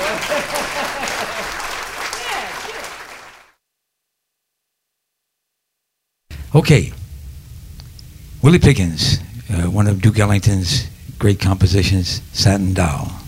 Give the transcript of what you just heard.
Okay. Willie Pickens, one of Duke Ellington's great compositions, Satin Doll.